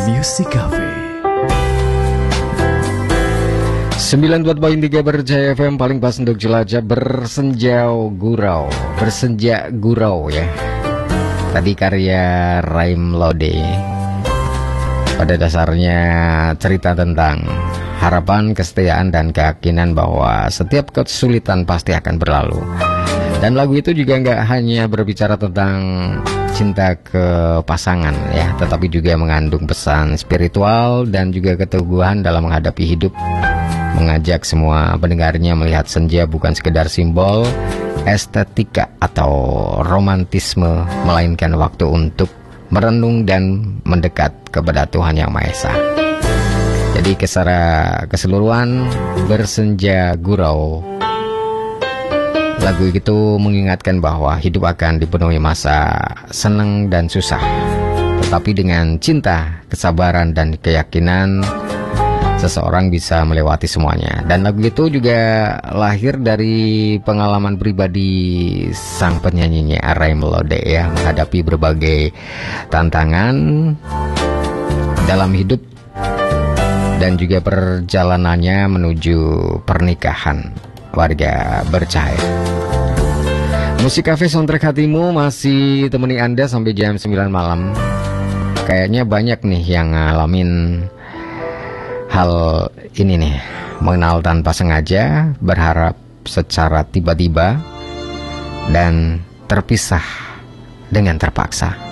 Music Cafe 94.3 Berjaya FM, paling pas untuk jelajah bersenja gurau ya. Tadi karya Raim Lode. Pada dasarnya cerita tentang harapan, kesetiaan, dan keyakinan bahwa setiap kesulitan pasti akan berlalu. Dan lagu itu juga nggak hanya berbicara tentang cinta ke pasangan ya, tetapi juga mengandung pesan spiritual dan juga keteguhan dalam menghadapi hidup. Mengajak semua pendengarnya melihat senja bukan sekedar simbol estetika atau romantisme, melainkan waktu untuk merenung dan mendekat kepada Tuhan Yang Maha Esa. Jadi secara keseluruhan bersenja gurau, lagu itu mengingatkan bahwa hidup akan dipenuhi masa senang dan susah, tetapi dengan cinta, kesabaran, dan keyakinan seseorang bisa melewati semuanya. Dan lagu itu juga lahir dari pengalaman pribadi sang penyanyinya Raim Lode ya, menghadapi berbagai tantangan dalam hidup dan juga perjalanannya menuju pernikahan warga bercahaya. Musik Cafe Soundtrack Hatimu masih temani Anda sampai jam 9 malam. Kayaknya banyak nih yang ngalamin hal ini nih, mengenal tanpa sengaja, berharap secara tiba-tiba, dan terpisah dengan terpaksa.